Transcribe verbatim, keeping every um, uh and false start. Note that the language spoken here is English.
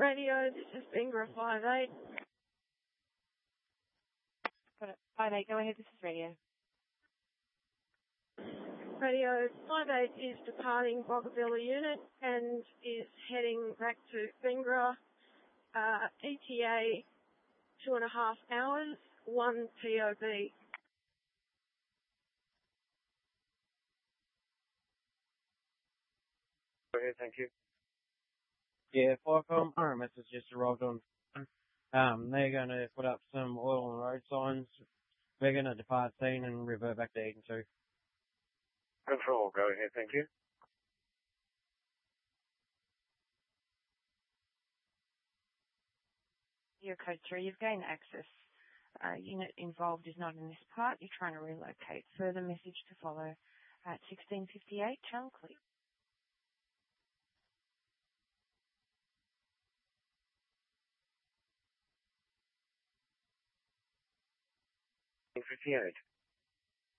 Radio, this is Bingra five eight. Got it. five eight, go ahead, this is Radio. Radio five eight is departing Boggabilla Unit and is heading back to Bingra, uh, E T A two and a half hours, one P O B. Go ahead, thank you. Yeah, Firecom, R M S has just arrived on. Um, they're going to put up some oil and road signs. We're going to depart scene and revert back to Eden two. Control, go ahead, thank you. Your code three, you've gained access. Uh, unit involved is not in this part. You're trying to relocate. Further message to follow at sixteen fifty-eight, channel clear. fifty-eight.